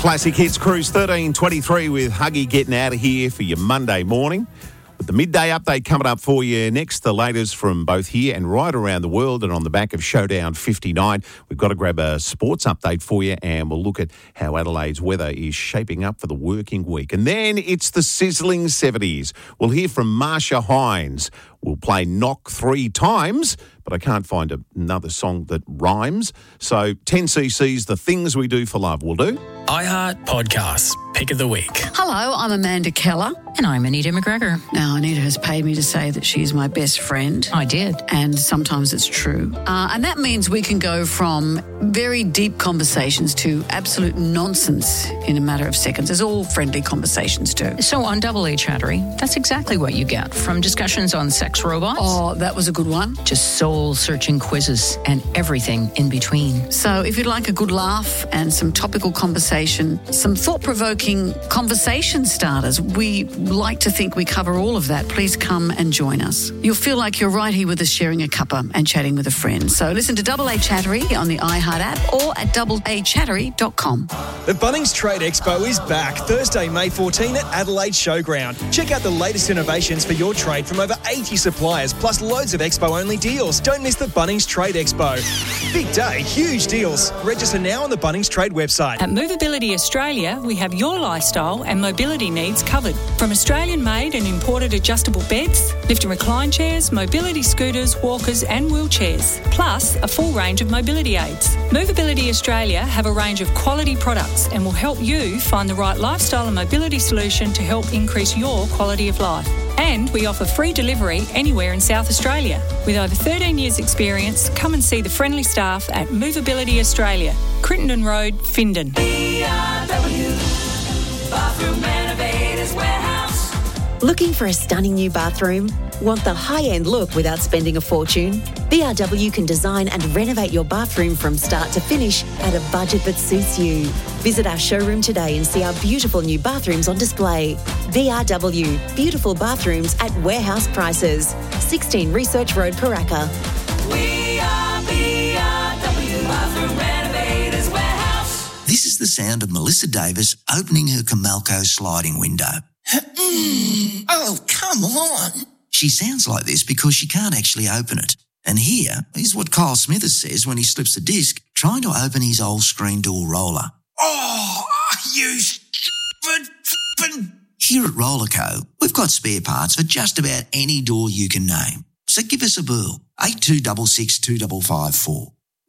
Classic Hits Cruise 1323 with Huggy getting out of here for your Monday morning. With the midday update coming up for you next, the latest from both here and right around the world. And on the back of Showdown 59, we've got to grab a sports update for you, and we'll look at how Adelaide's weather is shaping up for the working week. And then it's the sizzling 70s. We'll hear from Marsha Hines. We'll play Knock 3 times, but I can't find another song that rhymes. So 10cc's The Things We Do for Love will do. iHeart Podcasts, Pick of the Week. Hello, I'm Amanda Keller. And I'm Anita McGregor. Now, Anita has paid me to say that she's my best friend. I did. And sometimes it's true. And that means we can go from very deep conversations to absolute nonsense in a matter of seconds, as all friendly conversations do. So on Double A Chattery, that's exactly what you get. From discussions on sex robots. Oh, that was a good one. To soul-searching quizzes and everything in between. So if you'd like a good laugh and some topical conversation, some thought-provoking conversation starters, we like to think we cover all of that. Please come and join us. You'll feel like you're right here with us, sharing a cuppa and chatting with a friend. So listen to Double A Chattery on the iHeart app or at doubleachattery.com. The Bunnings Trade Expo is back Thursday, May 14 at Adelaide Showground. Check out the latest innovations for your trade from over 80 suppliers, plus loads of Expo-only deals. Don't miss the Bunnings Trade Expo. Big day, huge deals. Register now on the Bunnings Trade website. At Movability Australia, we have your lifestyle and mobility needs covered. From Australian-made and imported adjustable beds, lift and recline chairs, mobility scooters, walkers and wheelchairs, plus a full range of mobility aids. Movability Australia have a range of quality products and will help you find the right lifestyle and mobility solution to help increase your quality of life. And we offer free delivery anywhere in South Australia. With over 13 years' experience, come and see the friendly staff at Movability Australia, Crittenden Road, Findon. BRW, Bathroom Renovators Warehouse. Looking for a stunning new bathroom? Want the high-end look without spending a fortune? BRW can design and renovate your bathroom from start to finish at a budget that suits you. Visit our showroom today and see our beautiful new bathrooms on display. BRW, beautiful bathrooms at warehouse prices. 16 Research Road, Paraka. We are BRW, Bathroom Renovators Warehouse. This is the sound of Melissa Davis opening her Comalco sliding window. Oh, come on. She sounds like this because she can't actually open it. And here is what Kyle Smithers says when he slips the disc trying to open his old screen door roller. Oh, you stupid f***ing... Here at Rollerco, we've got spare parts for just about any door you can name. So give us a bell, 8266 2554.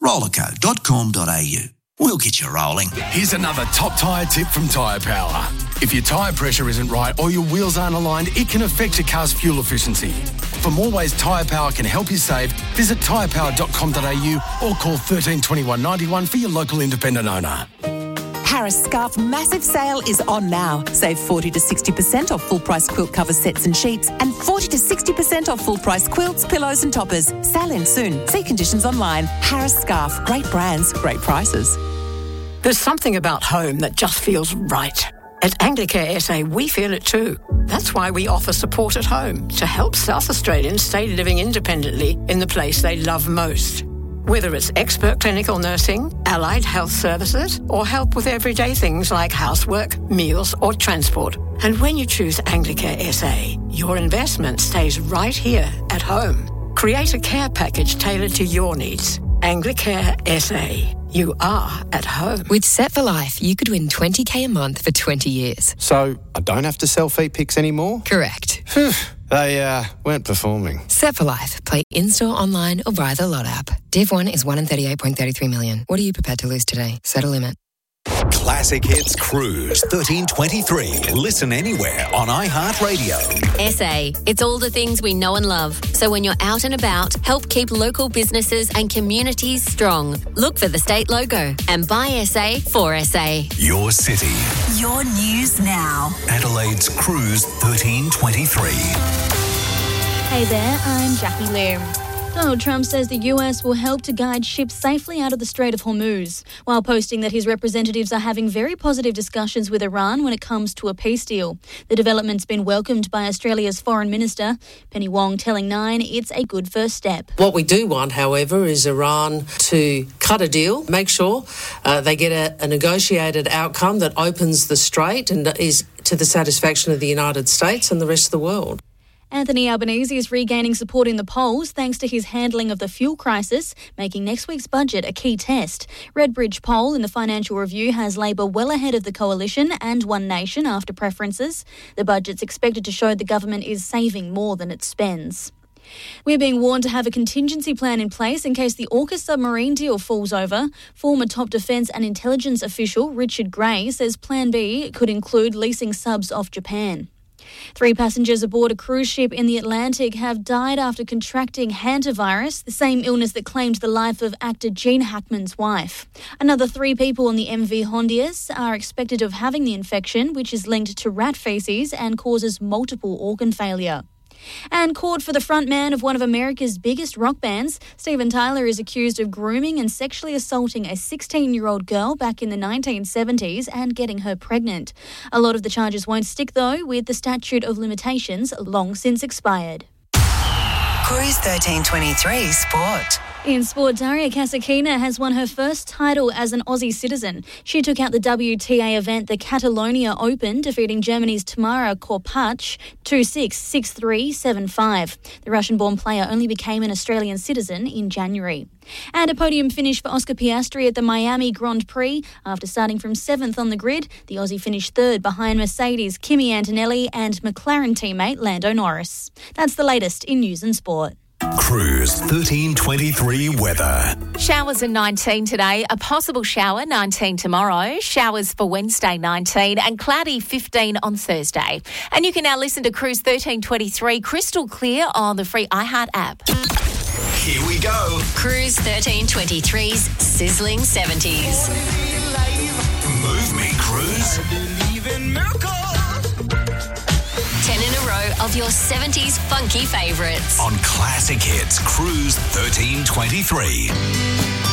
Rollerco.com.au. We'll get you rolling. Here's another top tyre tip from Tyre Power. If your tyre pressure isn't right or your wheels aren't aligned, it can affect your car's fuel efficiency. For more ways Tyre Power can help you save, visit tyrepower.com.au or call 13 21 91 for your local independent owner. Harris Scarf massive sale is on now. Save 40 to 60% off full price quilt cover sets and sheets and 40 to 60% off full price quilts, pillows and toppers. Sale ends soon. See conditions online. Harris Scarf. Great brands, great prices. There's something about home that just feels right. At Anglicare SA, we feel it too. That's why we offer support at home to help South Australians stay living independently in the place they love most. Whether it's expert clinical nursing, allied health services, or help with everyday things like housework, meals, or transport. And when you choose Anglicare SA, your investment stays right here at home. Create a care package tailored to your needs. Anglicare SA. You are at home. With Set for Life, you could win $20,000 a month for 20 years. So I don't have to sell feet pics anymore? Correct. They weren't performing. Set for Life. Play in-store, online, or via the Lot app. Div 1 is 1 in 38.33 million. What are you prepared to lose today? Set a limit. Classic Hits Cruise 1323. Listen anywhere on iHeartRadio. SA. It's all the things we know and love. So when you're out and about, help keep local businesses and communities strong. Look for the state logo and buy SA for SA. Your city. Your news now. Adelaide's Cruise 1323. Hey there, I'm Jackie Liu. Donald Trump says the US will help to guide ships safely out of the Strait of Hormuz, while posting that his representatives are having very positive discussions with Iran when it comes to a peace deal. The development's been welcomed by Australia's Foreign Minister, Penny Wong, telling Nine it's a good first step. What we do want, however, is Iran to cut a deal, make sure they get a negotiated outcome that opens the strait and is to the satisfaction of the United States and the rest of the world. Anthony Albanese is regaining support in the polls thanks to his handling of the fuel crisis, making next week's budget a key test. Redbridge poll in the Financial Review has Labor well ahead of the Coalition and One Nation after preferences. The budget's expected to show the government is saving more than it spends. We're being warned to have a contingency plan in place in case the AUKUS submarine deal falls over. Former top defence and intelligence official Richard Gray says Plan B could include leasing subs off Japan. 3 passengers aboard a cruise ship in the Atlantic have died after contracting hantavirus, the same illness that claimed the life of actor Gene Hackman's wife. Another 3 people on the MV Hondias are expected of having the infection, which is linked to rat faeces and causes multiple organ failure. And court for the frontman of one of America's biggest rock bands, Steven Tyler is accused of grooming and sexually assaulting a 16-year-old girl back in the 1970s and getting her pregnant. A lot of the charges won't stick, though, with the statute of limitations long since expired. Cruise 1323 Sport. In sport, Daria Kasatkina has won her first title as an Aussie citizen. She took out the WTA event, the Catalonia Open, defeating Germany's Tamara Korpach 2-6, 6-3, 7-5. The Russian-born player only became an Australian citizen in January. And a podium finish for Oscar Piastri at the Miami Grand Prix. After starting from 7th on the grid, the Aussie finished 3rd behind Mercedes' Kimi Antonelli and McLaren teammate Lando Norris. That's the latest in news and sport. Cruise 1323 weather. Showers at 19 today, a possible shower 19 tomorrow, showers for Wednesday 19 and cloudy 15 on Thursday. And you can now listen to Cruise 1323 crystal clear on the free iHeart app. Here we go. Cruise 1323's Sizzling 70s. Move me, Cruise. 10 in a row of your 70s funky favourites. On Classic Hits Cruise 1323.